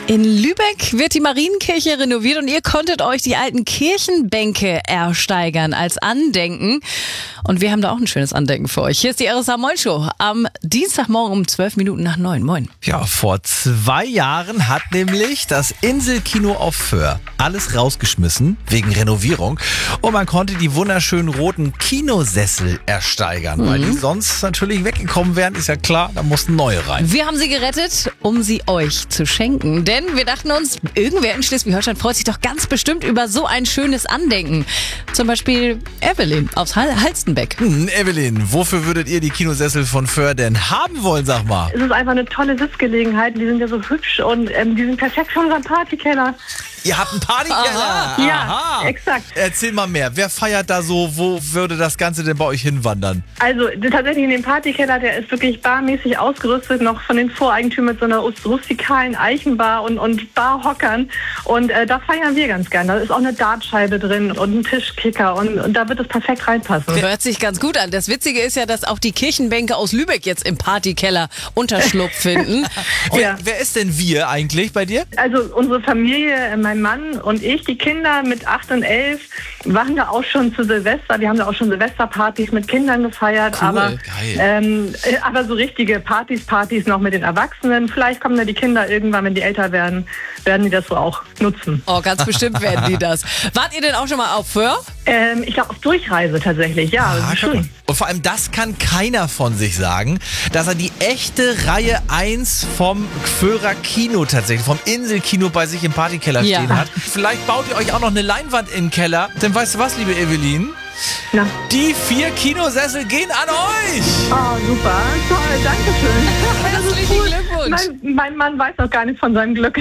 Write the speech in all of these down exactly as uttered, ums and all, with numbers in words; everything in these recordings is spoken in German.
In Lübeck wird die Marienkirche renoviert und ihr konntet euch die alten Kirchenbänke ersteigern als Andenken. Und wir haben da auch ein schönes Andenken für euch. Hier ist die R S A Moin Show am Dienstagmorgen um zwölf Minuten nach neun. Moin. Ja, vor zwei Jahren hat nämlich das Inselkino auf Föhr alles rausgeschmissen wegen Renovierung. Und man konnte die wunderschönen roten Kinosessel ersteigern, mhm. weil die sonst natürlich weggekommen wären. Ist ja klar, da mussten neue rein. Wir haben sie gerettet, um sie euch zu schenken. Denn wir dachten uns, irgendwer in Schleswig-Holstein freut sich doch ganz bestimmt über so ein schönes Andenken. Zum Beispiel Evelyn aus Halstenbeck. Hm, Evelyn, wofür würdet ihr die Kinosessel von Föhr denn haben wollen, sag mal? Es ist einfach eine tolle Sitzgelegenheit. Die sind ja so hübsch und ähm, die sind perfekt für unseren Partykeller. Ihr habt einen Partykeller? Aha. Ja, Aha. exakt. Erzähl mal mehr. Wer feiert da so? Wo würde das Ganze denn bei euch hinwandern? Also tatsächlich in dem Partykeller, der ist wirklich barmäßig ausgerüstet, noch von den Voreigentümern mit so einer rustikalen Eichenbar und, und Barhockern. Und äh, da feiern wir ganz gern. Da ist auch eine Dartscheibe drin und ein Tischkicker und, und da wird es perfekt reinpassen. Hört sich ganz gut an. Das Witzige ist ja, dass auch die Kirchenbänke aus Lübeck jetzt im Partykeller Unterschlupf finden. Und ja. Wer ist denn wir eigentlich bei dir? Also unsere Familie, mein Mann und ich, die Kinder mit acht und elf, waren da auch schon zu Silvester. Wir haben da auch schon Silvesterpartys mit Kindern gefeiert. Cool, aber, geil. Ähm, aber so richtige Partys, Partys noch mit den Erwachsenen. Vielleicht kommen da die Kinder irgendwann, wenn die älter werden, werden die das so auch nutzen. Oh, ganz bestimmt werden die das. Wart ihr denn auch schon mal auf Föhr? Ähm, ich glaube auf Durchreise tatsächlich, ja. Ah, schön. Und vor allem das kann keiner von sich sagen, dass er die echte Reihe eins vom Föhrer Kino tatsächlich, vom Inselkino bei sich im Partykeller ja. stehen hat. Vielleicht baut ihr euch auch noch eine Leinwand in den Keller. Denn weißt du was, liebe Evelyn? Na? Die vier Kinosessel gehen an euch! Oh, super. Toll, danke schön. Herzlichen cool. Glückwunsch. Mein, mein Mann weiß noch gar nichts von seinem Glück.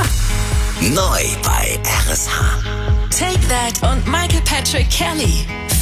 Neu bei R S H. Take That und Michael Patrick Kelly.